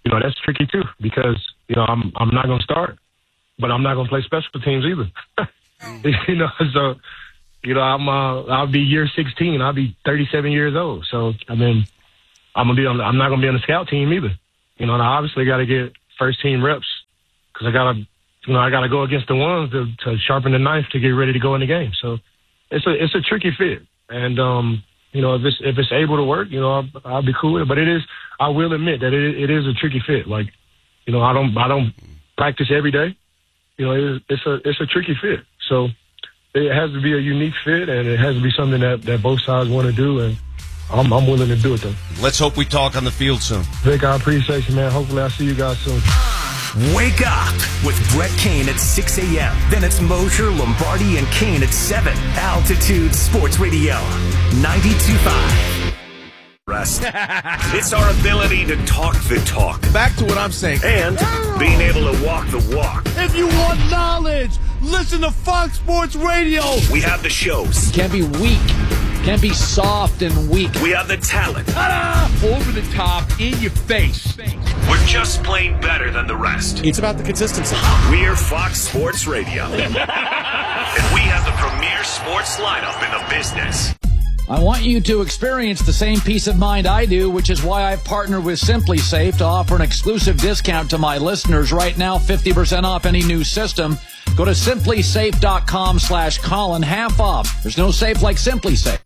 you know, that's tricky too because, you know, I'm I'm not going to start, but I'm not going to play special teams either. You know, so, you know, I'm, uh, I'll be year sixteen. I'll be thirty-seven years old. So, I mean, I'm gonna be on, I'm not going to be on the scout team either. You know, and I obviously got to get first team reps because I got to, you know, I got to go against the ones to, to sharpen the knife to get ready to go in the game. So it's a, it's a tricky fit. And, um, you know, if it's, if it's able to work, you know, I'll, I'll be cool with it. But it is, I will admit that it, it is a tricky fit. Like, you know, I don't, I don't practice every day. You know, it is, it's a, it's a tricky fit. So it has to be a unique fit and it has to be something that, that both sides want to do. And I'm, I'm willing to do it though. Let's hope we talk on the field soon. Vic, I appreciate you, man. Hopefully I'll see you guys soon. Wake up with Brett Kane at six a.m. Then it's Mosher, Lombardi, and Kane at seven. Altitude Sports Radio, ninety-two point five. Rest. It's our ability to talk the talk. Back to what I'm saying. And being able to walk the walk. If you want knowledge, listen to Fox Sports Radio. We have the shows. Can't be weak. Can't be soft and weak. We have the talent. Ta-da! Over the top, in your face. We're just plain better than the rest. It's about the consistency. We're Fox Sports Radio. And we have the premier sports lineup in the business. I want you to experience the same peace of mind I do, which is why I've partnered with Simply Safe to offer an exclusive discount to my listeners right now, fifty percent off any new system. Go to simply safe dot com slash Colin, half off. There's no safe like Simply Safe.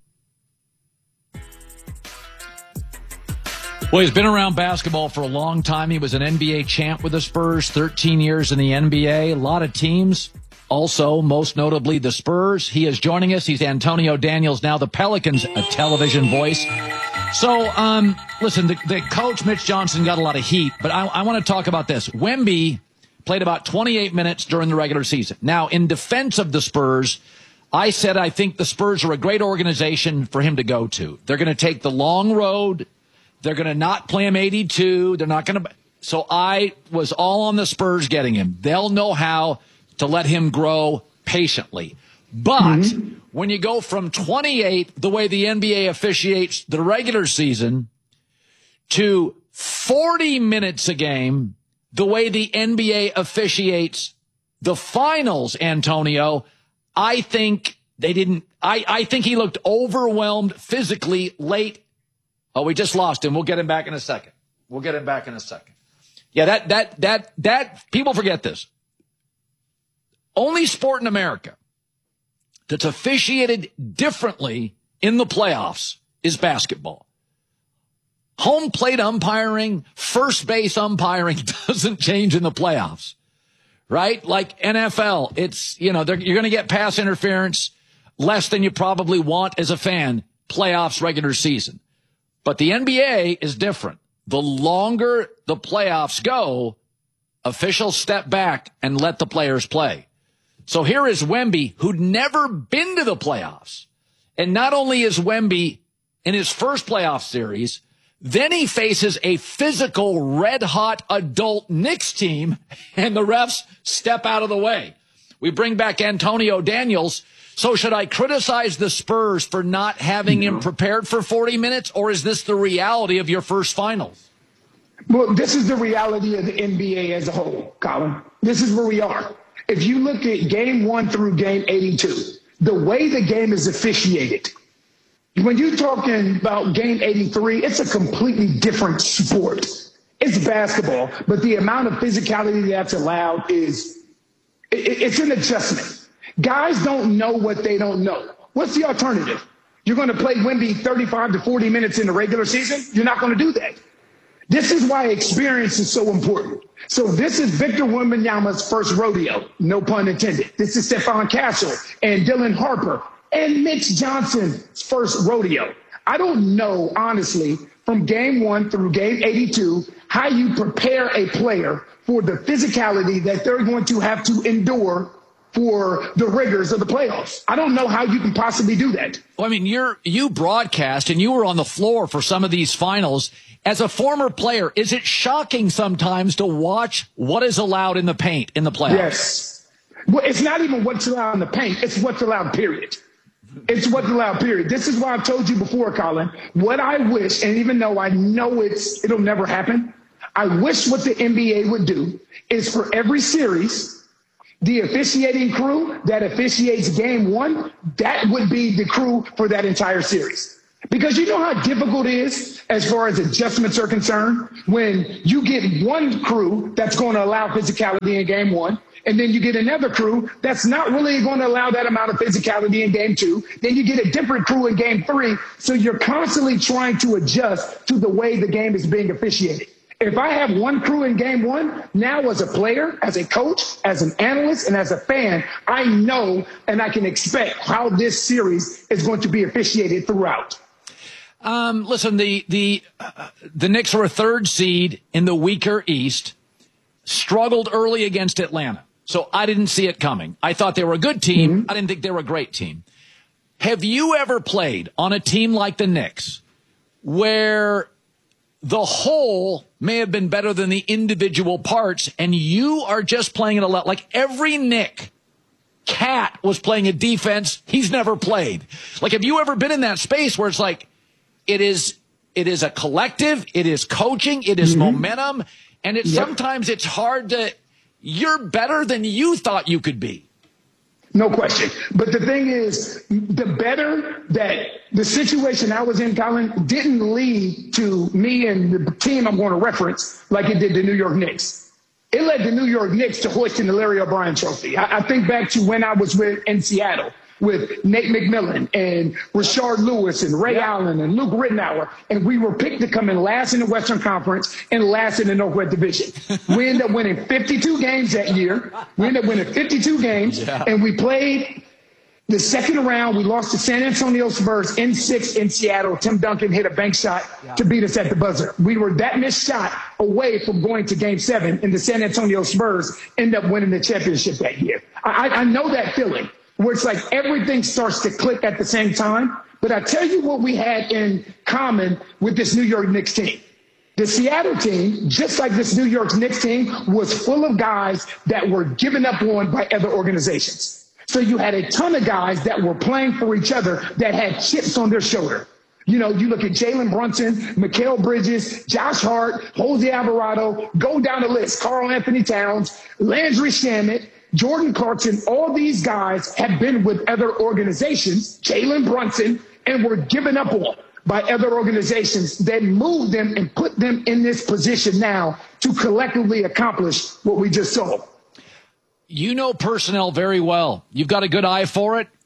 Well, he's been around basketball for a long time. He was an N B A champ with the Spurs, thirteen years in the N B A, a lot of teams. Also, most notably, the Spurs. He is joining us. He's Antonio Daniels, now the Pelicans' a television voice. So, um, listen, the, the coach, Mitch Johnson, got a lot of heat, but I, I want to talk about this. Wemby played about twenty-eight minutes during the regular season. Now, in defense of the Spurs, I said I think the Spurs are a great organization for him to go to. They're going to take the long road. They're going to not play him eighty-two. They're not going to. So I was all on the Spurs getting him. They'll know how to let him grow patiently. But mm-hmm. when you go from twenty-eight, the way the N B A officiates the regular season, to forty minutes a game, the way the N B A officiates the finals, Antonio, I think they didn't. I, I think he looked overwhelmed physically late. Oh, we just lost him. We'll get him back in a second. We'll get him back in a second. Yeah, that, that, that, that, people forget this. Only sport in America that's officiated differently in the playoffs is basketball. Home plate umpiring, first base umpiring doesn't change in the playoffs, right? Like N F L, it's, you know, you're going to get pass interference less than you probably want as a fan, playoffs, regular season. But the N B A is different. The longer the playoffs go, officials step back and let the players play. So here is Wemby, who'd never been to the playoffs. And not only is Wemby in his first playoff series, then he faces a physical, red-hot adult Knicks team, and the refs step out of the way. We bring back Antonio Daniels. So should I criticize the Spurs for not having him prepared for forty minutes, or is this the reality of your first finals? Well, this is the reality of the N B A as a whole, Colin. This is where we are. If you look at game one through game eighty-two, the way the game is officiated, when you're talking about game eighty-three, it's a completely different sport. It's basketball, but the amount of physicality that's allowed is, it, it's an adjustment. Guys don't know what they don't know. What's the alternative? You're going to play Wemby thirty-five to forty minutes in the regular season? You're not going to do that. This is why experience is so important. So this is Victor Wembanyama's first rodeo, no pun intended. This is Stephon Castle and Dylan Harper and Mitch Johnson's first rodeo. I don't know, honestly, from game one through game eighty-two, how you prepare a player for the physicality that they're going to have to endure for the rigors of the playoffs. I don't know how you can possibly do that. Well, I mean, you're, you broadcast and you were on the floor for some of these finals. As a former player, is it shocking sometimes to watch what is allowed in the paint in the playoffs? Yes. Well, it's not even what's allowed in the paint. It's what's allowed, period. It's what's allowed, period. This is why I've told you before, Colin, what I wish, and even though I know it's, it'll never happen, I wish what the N B A would do is for every series, the officiating crew that officiates game one, that would be the crew for that entire series. Because you know how difficult it is as far as adjustments are concerned when you get one crew that's going to allow physicality in game one, and then you get another crew that's not really going to allow that amount of physicality in game two. Then you get a different crew in game three. So you're constantly trying to adjust to the way the game is being officiated. If I have one crew in game one, now as a player, as a coach, as an analyst, and as a fan, I know and I can expect how this series is going to be officiated throughout. Um, listen, the the uh, the Knicks were a third seed in the weaker East, struggled early against Atlanta. So I didn't see it coming. I thought they were a good team. Mm-hmm. I didn't think they were a great team. Have you ever played on a team like the Knicks where the whole may have been better than the individual parts, and you are just playing it a lot? Like every Knick cat was playing a defense he's never played. Like, have you ever been in that space where it's like, It is it is a collective, it is coaching, it is mm-hmm. momentum, and it's yep. sometimes it's hard to you're better than you thought you could be. No question. But the thing is, the better that the situation I was in, Colin, didn't lead to me and the team I'm going to reference like it did the New York Knicks. It led the New York Knicks to hoisting the Larry O'Brien trophy. I, I think back to when I was with in Seattle with Nate McMillan and Rashard Lewis and Ray yeah. Allen and Luke Rittenauer, and we were picked to come in last in the Western Conference and last in the Northwest Division. We ended up winning fifty-two games that year. We ended up winning fifty-two games, yeah. and we played the second round. We lost to San Antonio Spurs in six in Seattle. Tim Duncan hit a bank shot yeah. to beat us at the buzzer. We were that missed shot away from going to game seven, and the San Antonio Spurs ended up winning the championship that year. I, I know that feeling, where it's like everything starts to click at the same time. But I tell you what we had in common with this New York Knicks team. The Seattle team, just like this New York Knicks team, was full of guys that were given up on by other organizations. So you had a ton of guys that were playing for each other that had chips on their shoulder. You know, you look at Jalen Brunson, Mikal Bridges, Josh Hart, Jose Alvarado, go down the list, Karl Anthony Towns, Landry Shamet, Jordan Clarkson. All these guys have been with other organizations, Jalen Brunson, and were given up on by other organizations that moved them and put them in this position now to collectively accomplish what we just saw. You know personnel very well. You've got a good eye for it.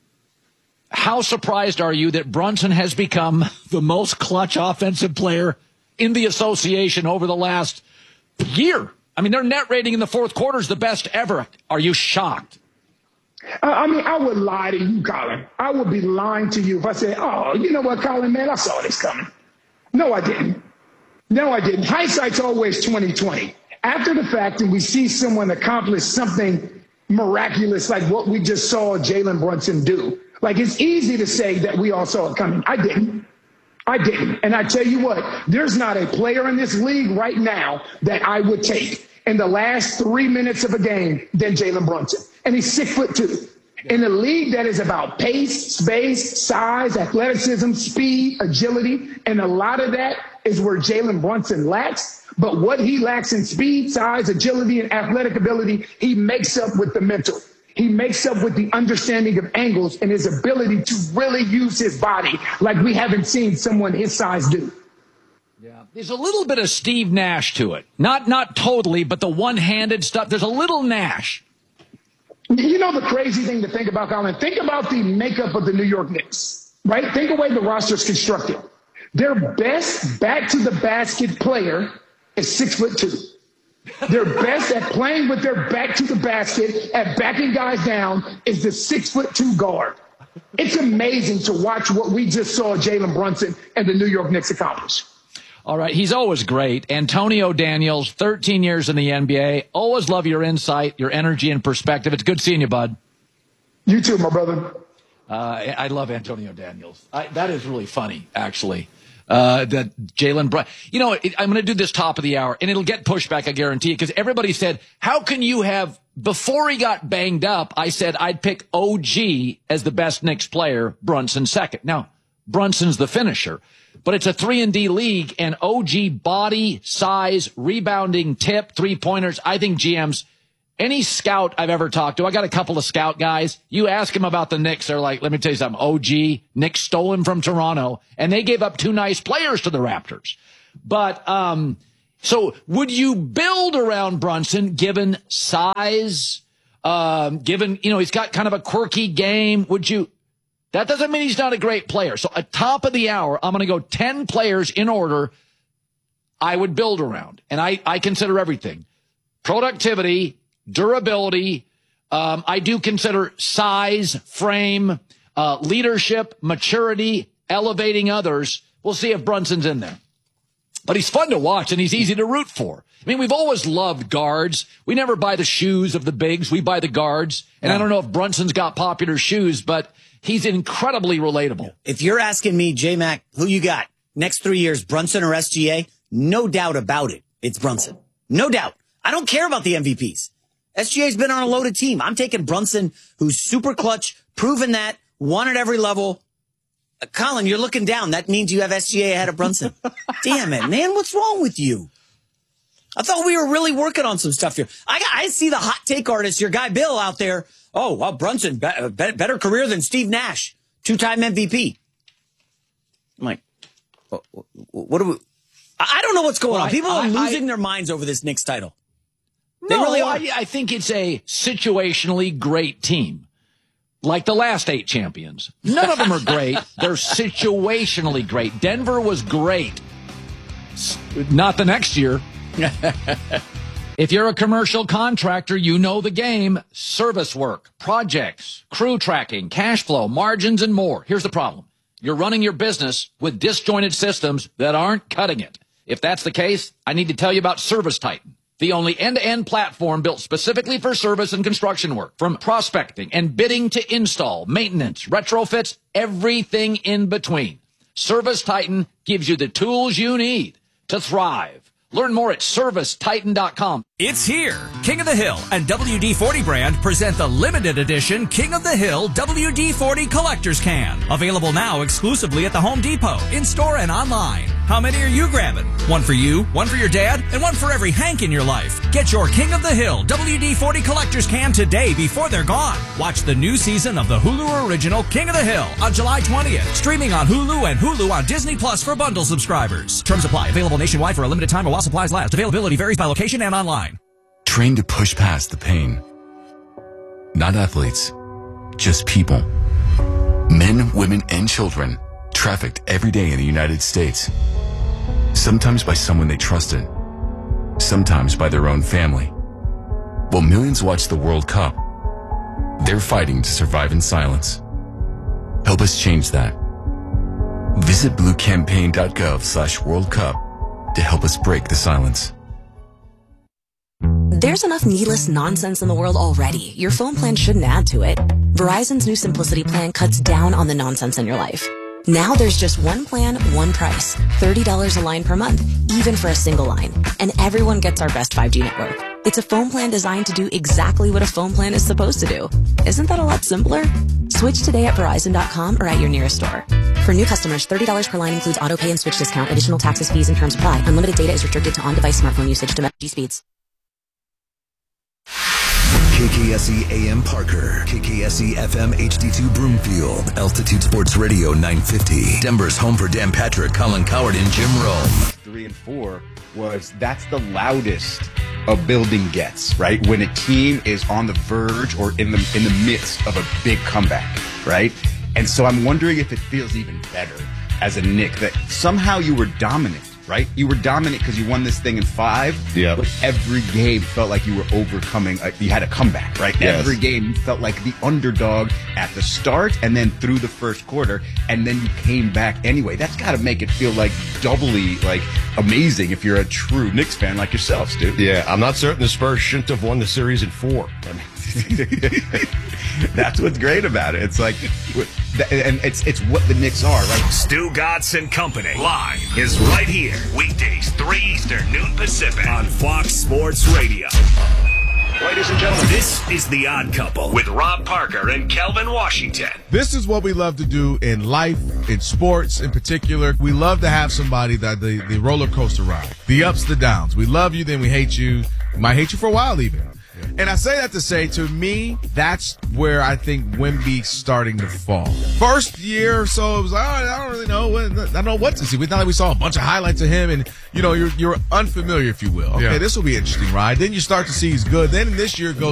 How surprised are you that Brunson has become the most clutch offensive player in the association over the last year? I mean, their net rating in the fourth quarter is the best ever. Are you shocked? Uh, I mean, I would lie to you, Colin. I would be lying to you if I said, oh, you know what, Colin, man, I saw this coming. No, I didn't. No, I didn't. Hindsight's always twenty twenty. After the fact, and we see someone accomplish something miraculous like what we just saw Jalen Brunson do, like it's easy to say that we all saw it coming. I didn't. I didn't. And I tell you what, there's not a player in this league right now that I would take in the last three minutes of a game than Jalen Brunson. And he's six foot two. In a league that is about pace, space, size, athleticism, speed, agility, and a lot of that is where Jalen Brunson lacks. But what he lacks in speed, size, agility, and athletic ability, he makes up with the mental. He makes up with the understanding of angles and his ability to really use his body like we haven't seen someone his size do. Yeah, there's a little bit of Steve Nash to it. Not not totally, but the one-handed stuff. There's a little Nash. You know the crazy thing to think about, Colin? Think about the makeup of the New York Knicks, right? Think of the way the roster's constructed. Their best back-to-the-basket player is six foot two. Their best at playing with their back to the basket, at backing guys down, is the six foot two guard. It's amazing to watch what we just saw Jalen Brunson and the New York Knicks accomplish. All right, he's always great. Antonio Daniels, thirteen years in the N B A. Always love your insight, your energy, and perspective. It's good seeing you, bud. You too, my brother. Uh, I love Antonio Daniels. I, that is really funny, actually. Uh, that Jalen Brunson, you know, it, I'm going to do this top of the hour, and it'll get pushback, I guarantee it, because everybody said, how can you have, before he got banged up, I said I'd pick O G as the best Knicks player, Brunson second. Now, Brunson's the finisher. But it's a three and D league, and O G body, size, rebounding, tip, three-pointers. I think G Ms, any scout I've ever talked to, I got a couple of scout guys. You ask them about the Knicks, they're like, let me tell you something, O G, Knicks stole him from Toronto, and they gave up two nice players to the Raptors. But, um, so would you build around Brunson given size, um, given, you know, he's got kind of a quirky game? Would you? That doesn't mean he's not a great player. So at top of the hour, I'm going to go ten players in order I would build around. And I, I consider everything. Productivity, durability. Um, I do consider size, frame, uh, leadership, maturity, elevating others. We'll see if Brunson's in there. But he's fun to watch, and he's easy to root for. I mean, we've always loved guards. We never buy the shoes of the bigs. We buy the guards. And yeah. I don't know if Brunson's got popular shoes, but he's incredibly relatable. If you're asking me, J-Mac, who you got next three years, Brunson or S G A? No doubt about it. It's Brunson. No doubt. I don't care about the M V Ps. S G A's been on a loaded team. I'm taking Brunson, who's super clutch, proven that, won at every level. Uh, Colin, you're looking down. That means you have S G A ahead of Brunson. Damn it, man. What's wrong with you? I thought we were really working on some stuff here. I, I see the hot take artist, your guy Bill out there. Oh, well, Brunson, be, be, better career than Steve Nash, two-time M V P. I'm like, what, what do we? I don't know what's going well, on. People I, are losing I, their minds over this Knicks title. They no, really are. I, I think it's a situationally great team, like the last eight champions. None of them are great. They're situationally great. Denver was great. Not the next year. If you're a commercial contractor, you know the game. Service work, projects, crew tracking, cash flow, margins, and more. Here's the problem. You're running your business with disjointed systems that aren't cutting it. If that's the case, I need to tell you about Service Titan, the only end-to-end platform built specifically for service and construction work. From prospecting and bidding to install, maintenance, retrofits, everything in between. Service Titan gives you the tools you need to thrive. Learn more at service titan dot com. It's here. King of the Hill and W D forty brand present the limited edition King of the Hill W D forty Collector's Can. Available now exclusively at the Home Depot, in-store and online. How many are you grabbing? One for you, one for your dad, and one for every Hank in your life. Get your King of the Hill W D forty Collector's Can today before they're gone. Watch the new season of the Hulu original King of the Hill on July twentieth. Streaming on Hulu and Hulu on Disney Plus for bundle subscribers. Terms apply. Available nationwide for a limited time or while supplies last. Availability varies by location and online. Train to push past the pain. Not athletes, just people. Men, women, and children trafficked every day in the United States. Sometimes by someone they trusted, sometimes by their own family. While millions watch the World Cup, they're fighting to survive in silence. Help us change that. Visit blue campaign dot gov slash World Cup to help us break the silence. There's enough needless nonsense in the world already. Your phone plan shouldn't add to it. Verizon's new Simplicity plan cuts down on the nonsense in your life. Now there's just one plan, one price. thirty dollars a line per month, even for a single line. And everyone gets our best five G network. It's a phone plan designed to do exactly what a phone plan is supposed to do. Isn't that a lot simpler? Switch today at Verizon dot com or at your nearest store. For new customers, thirty dollars per line includes auto pay and switch discount. Additional taxes, fees, and terms apply. Unlimited data is restricted to on-device smartphone usage to G speeds. K K S E A M Parker, K K S E F M H D two Broomfield, Altitude Sports Radio nine fifty, Denver's home for Dan Patrick, Colin Coward, and Jim Rome. Three and four was that's the loudest a building gets, right? When a team is on the verge or in the in the midst of a big comeback, right? And so I'm wondering if it feels even better as a Knick that somehow you were dominant. Right? You were dominant because you won this thing in five. Yeah. But every game felt like you were overcoming. Uh, you had a comeback, right? Yes. Every game you felt like the underdog at the start and then through the first quarter, and then you came back anyway. That's got to make it feel like doubly like amazing if you're a true Knicks fan like yourself, Stu. Yeah, I'm not certain the Spurs shouldn't have won the series in four. I mean, that's what's great about it. It's like, and it's it's what the Knicks are, right? Stu Gatz and Company live is right here, weekdays three Eastern, noon Pacific on Fox Sports Radio. Ladies ladies and gentlemen. This is The Odd Couple with Rob Parker and Kelvin Washington. This is what we love to do in life, in sports in particular. We love to have somebody that the, the roller coaster ride, the ups, the downs. We love you, then we hate you. We might hate you for a while even. And I say that to say, to me, that's where I think Wemby's starting to fall. First year or so, it was like, oh, I don't really know. What, I don't know what to see. We thought we saw a bunch of highlights of him, and, you know, you're, you're unfamiliar, if you will. Okay, Yeah. this will be an interesting ride. Then you start to see he's good. Then this year goes